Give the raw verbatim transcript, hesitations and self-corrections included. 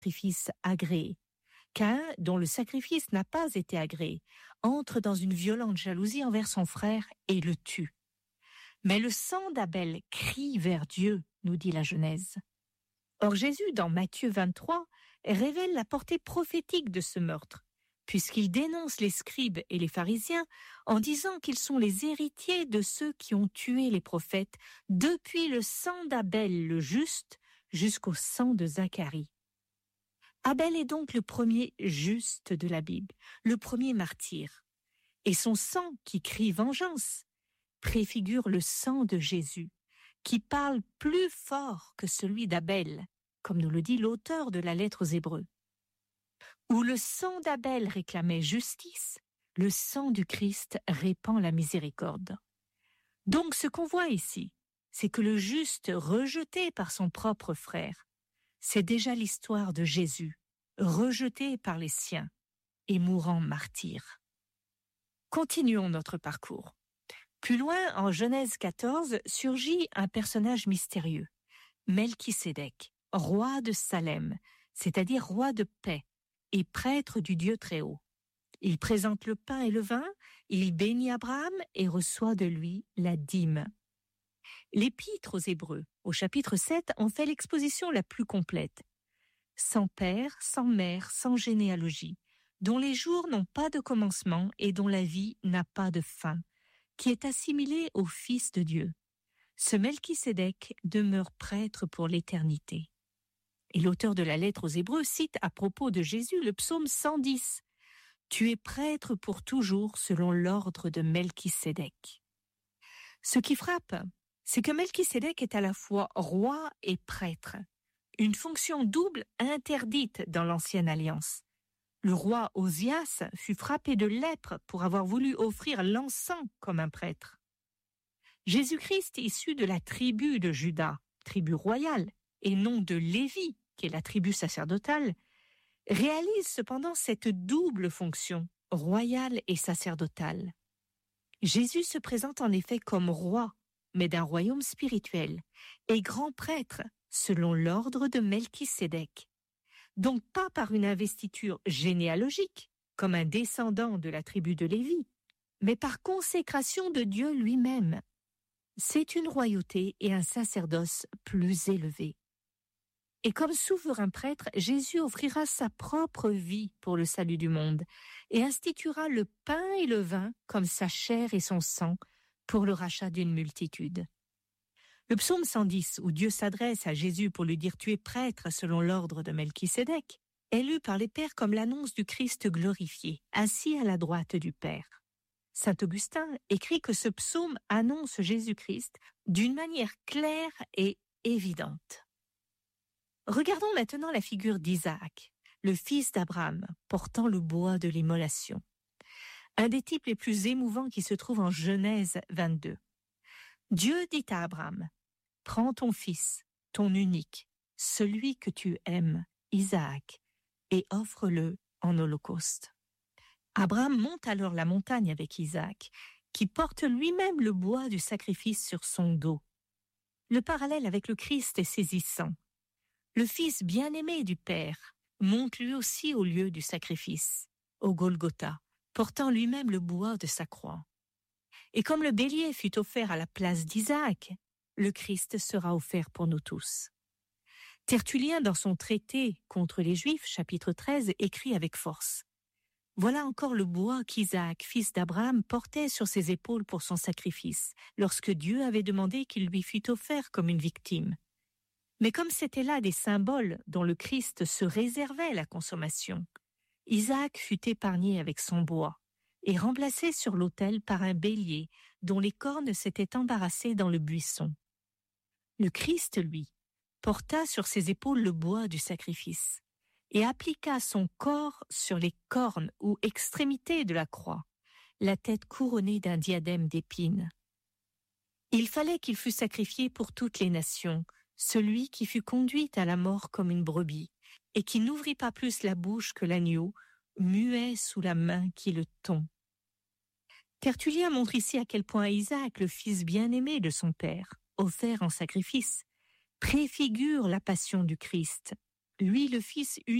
sacrifice agréé. Caïn, dont le sacrifice n'a pas été agréé, entre dans une violente jalousie envers son frère et le tue. Mais le sang d'Abel crie vers Dieu, nous dit la Genèse. Or Jésus, dans Matthieu vingt-trois, révèle la portée prophétique de ce meurtre, puisqu'il dénonce les scribes et les pharisiens en disant qu'ils sont les héritiers de ceux qui ont tué les prophètes depuis le sang d'Abel le juste jusqu'au sang de Zacharie. Abel est donc le premier juste de la Bible, le premier martyr, et son sang qui crie vengeance préfigure le sang de Jésus, qui parle plus fort que celui d'Abel, comme nous le dit l'auteur de la lettre aux Hébreux. Où le sang d'Abel réclamait justice, le sang du Christ répand la miséricorde. Donc ce qu'on voit ici, c'est que le juste rejeté par son propre frère, c'est déjà l'histoire de Jésus, rejeté par les siens et mourant martyr. Continuons notre parcours. Plus loin, en Genèse quatorze, surgit un personnage mystérieux, Melchisédek, roi de Salem, c'est-à-dire roi de paix et prêtre du Dieu Très-Haut. Il présente le pain et le vin, il bénit Abraham et reçoit de lui la dîme. L'Épître aux Hébreux, au chapitre sept, en fait l'exposition la plus complète. Sans père, sans mère, sans généalogie, dont les jours n'ont pas de commencement et dont la vie n'a pas de fin, qui est assimilé au Fils de Dieu. Ce Melchisédek demeure prêtre pour l'éternité. Et l'auteur de la lettre aux Hébreux cite à propos de Jésus le psaume cent dix. « Tu es prêtre pour toujours selon l'ordre de Melchisédek. » Ce qui frappe, c'est que Melchisédek est à la fois roi et prêtre, une fonction double interdite dans l'Ancienne Alliance. Le roi Osias fut frappé de lèpre pour avoir voulu offrir l'encens comme un prêtre. Jésus-Christ, issu de la tribu de Juda, tribu royale, et non de Lévi, qui est la tribu sacerdotale, réalise cependant cette double fonction, royale et sacerdotale. Jésus se présente en effet comme roi, mais d'un royaume spirituel, et grand prêtre, selon l'ordre de Melchisédek. Donc pas par une investiture généalogique, comme un descendant de la tribu de Lévi, mais par consécration de Dieu lui-même. C'est une royauté et un sacerdoce plus élevés. Et comme souverain prêtre, Jésus offrira sa propre vie pour le salut du monde et instituera le pain et le vin comme sa chair et son sang pour le rachat d'une multitude. Le psaume cent dix, où Dieu s'adresse à Jésus pour lui dire « Tu es prêtre selon l'ordre de Melchisédek », est lu par les pères comme l'annonce du Christ glorifié, assis à la droite du Père. Saint Augustin écrit que ce psaume annonce Jésus-Christ d'une manière claire et évidente. Regardons maintenant la figure d'Isaac, le fils d'Abraham, portant le bois de l'immolation. Un des types les plus émouvants qui se trouve en Genèse vingt-deux. Dieu dit à Abraham, « Prends ton fils, ton unique, celui que tu aimes, Isaac, et offre-le en holocauste. » Abraham monte alors la montagne avec Isaac, qui porte lui-même le bois du sacrifice sur son dos. Le parallèle avec le Christ est saisissant. Le fils bien-aimé du Père monte lui aussi au lieu du sacrifice, au Golgotha, portant lui-même le bois de sa croix. Et comme le bélier fut offert à la place d'Isaac, le Christ sera offert pour nous tous. Tertullien, dans son traité contre les Juifs, chapitre treize, écrit avec force. Voilà encore le bois qu'Isaac, fils d'Abraham, portait sur ses épaules pour son sacrifice, lorsque Dieu avait demandé qu'il lui fût offert comme une victime. Mais comme c'étaient là des symboles dont le Christ se réservait la consommation, Isaac fut épargné avec son bois et remplacé sur l'autel par un bélier dont les cornes s'étaient embarrassées dans le buisson. Le Christ, lui, porta sur ses épaules le bois du sacrifice et appliqua son corps sur les cornes ou extrémités de la croix, la tête couronnée d'un diadème d'épines. Il fallait qu'il fût sacrifié pour toutes les nations, celui qui fut conduit à la mort comme une brebis et qui n'ouvrit pas plus la bouche que l'agneau, muet sous la main qui le tond. Tertullien montre ici à quel point Isaac, le fils bien-aimé de son père, offert en sacrifice, préfigure la passion du Christ, lui le fils